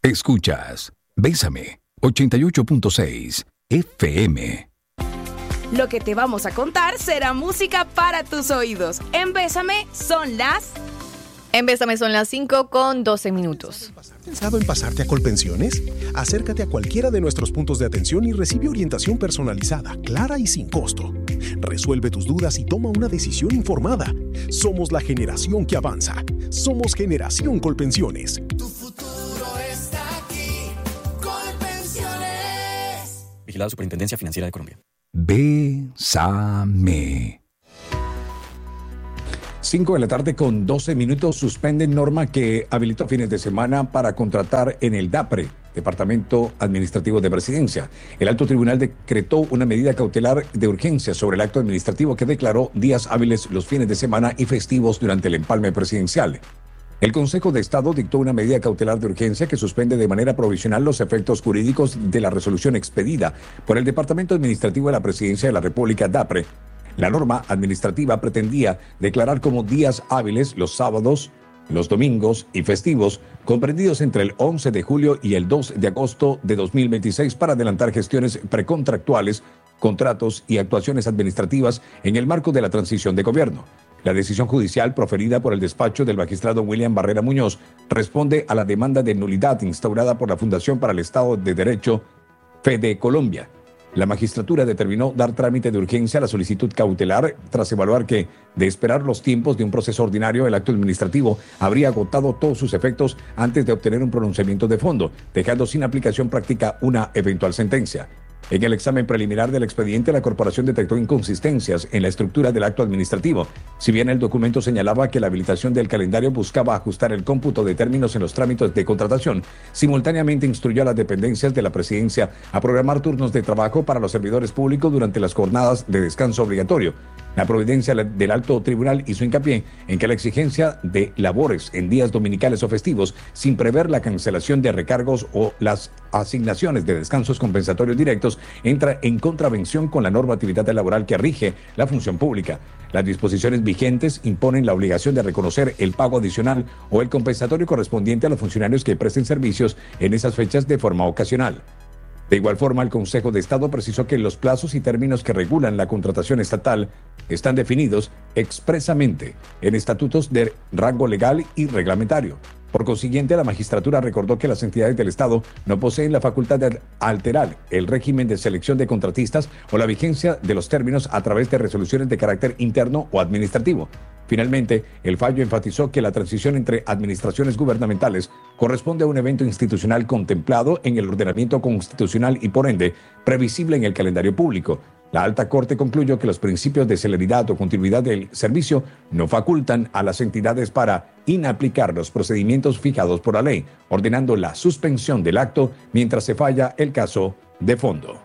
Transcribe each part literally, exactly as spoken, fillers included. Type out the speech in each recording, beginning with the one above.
Escuchas Bésame ochenta y ocho punto seis F M. Lo que te vamos a contar será música para tus oídos. En Bésame son las... En Bésame son las cinco con doce minutos. ¿Has pensado en pasarte a Colpensiones? Acércate a cualquiera de nuestros puntos de atención y recibe orientación personalizada, clara y sin costo. Resuelve tus dudas y toma una decisión informada. Somos la generación que avanza. Somos Generación Colpensiones. Tu futuro está aquí. Colpensiones. Vigilado Superintendencia Financiera de Colombia. Bésame. cinco de la tarde con doce minutos. Suspenden norma que habilitó fines de semana para contratar en el DAPRE, Departamento Administrativo de Presidencia. El alto tribunal decretó una medida cautelar de urgencia sobre el acto administrativo que declaró días hábiles los fines de semana y festivos durante el empalme presidencial. El Consejo de Estado dictó una medida cautelar de urgencia que suspende de manera provisional los efectos jurídicos de la resolución expedida por el Departamento Administrativo de la Presidencia de la República, DAPRE. La norma administrativa pretendía declarar como días hábiles los sábados, los domingos y festivos comprendidos entre el once de julio y el dos de agosto de dos mil veintiséis para adelantar gestiones precontractuales, contratos y actuaciones administrativas en el marco de la transición de gobierno. La decisión judicial proferida por el despacho del magistrado William Barrera Muñoz responde a la demanda de nulidad instaurada por la Fundación para el Estado de Derecho, Fede Colombia. La magistratura determinó dar trámite de urgencia a la solicitud cautelar tras evaluar que, de esperar los tiempos de un proceso ordinario, el acto administrativo habría agotado todos sus efectos antes de obtener un pronunciamiento de fondo, dejando sin aplicación práctica una eventual sentencia. En el examen preliminar del expediente, la corporación detectó inconsistencias en la estructura del acto administrativo. Si bien el documento señalaba que la habilitación del calendario buscaba ajustar el cómputo de términos en los trámites de contratación, simultáneamente instruyó a las dependencias de la presidencia a programar turnos de trabajo para los servidores públicos durante las jornadas de descanso obligatorio. La providencia del alto tribunal hizo hincapié en que la exigencia de labores en días dominicales o festivos, sin prever la cancelación de recargos o las asignaciones de descansos compensatorios directos, entra en contravención con la normatividad laboral que rige la función pública. Las disposiciones vigentes imponen la obligación de reconocer el pago adicional o el compensatorio correspondiente a los funcionarios que presten servicios en esas fechas de forma ocasional. De igual forma, el Consejo de Estado precisó que los plazos y términos que regulan la contratación estatal están definidos expresamente en estatutos de rango legal y reglamentario. Por consiguiente, la magistratura recordó que las entidades del Estado no poseen la facultad de alterar el régimen de selección de contratistas o la vigencia de los términos a través de resoluciones de carácter interno o administrativo. Finalmente, el fallo enfatizó que la transición entre administraciones gubernamentales corresponde a un evento institucional contemplado en el ordenamiento constitucional y, por ende, previsible en el calendario público. La Alta Corte concluyó que los principios de celeridad o continuidad del servicio no facultan a las entidades para inaplicar los procedimientos fijados por la ley, ordenando la suspensión del acto mientras se falla el caso de fondo.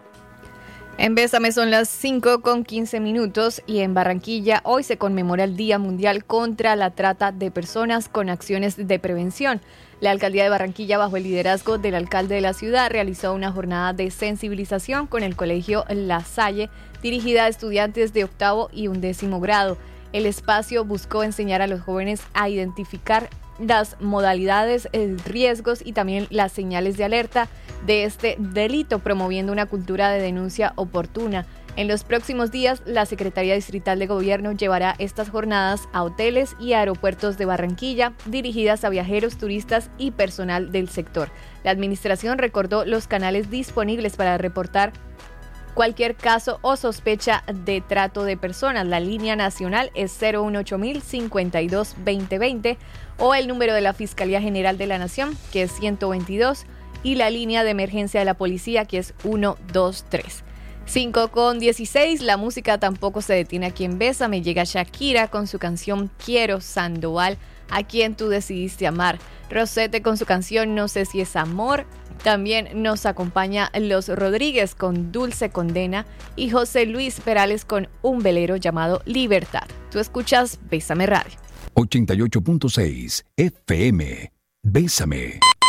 En Bésame son las cinco con quince minutos y en Barranquilla hoy se conmemora el Día Mundial contra la Trata de Personas con acciones de prevención. La Alcaldía de Barranquilla, bajo el liderazgo del alcalde de la ciudad, realizó una jornada de sensibilización con el Colegio La Salle, dirigida a estudiantes de octavo y undécimo grado. El espacio buscó enseñar a los jóvenes a identificar las modalidades, eh, riesgos y también las señales de alerta de este delito, promoviendo una cultura de denuncia oportuna. En los próximos días, la Secretaría Distrital de Gobierno llevará estas jornadas a hoteles y aeropuertos de Barranquilla, dirigidas a viajeros, turistas y personal del sector. La administración recordó los canales disponibles para reportar cualquier caso o sospecha de trato de personas. La línea nacional es cero uno ocho mil cincuenta y dos veinte veinte o el número de la Fiscalía General de la Nación, que es ciento veintidós, y la línea de emergencia de la policía, que es ciento veintitrés. cinco con dieciséis, la música tampoco se detiene aquí en Bésame. Llega Shakira con su canción Quiero, Sandoval, a quien tú decidiste amar, Rosete con su canción No sé si es amor. También nos acompaña Los Rodríguez con Dulce Condena y José Luis Perales con un velero llamado Libertad. Tú escuchas Bésame Radio. ochenta y ocho punto seis F M. Bésame.